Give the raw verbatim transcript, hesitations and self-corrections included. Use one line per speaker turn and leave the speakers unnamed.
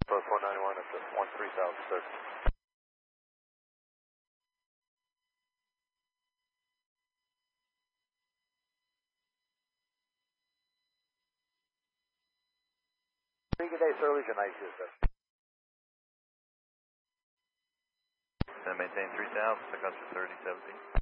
four ninety-one at the one three thousand, sir. Good day, sir. Legion night shift, sir.
And maintain three thousand, pick up to thirty seventeen.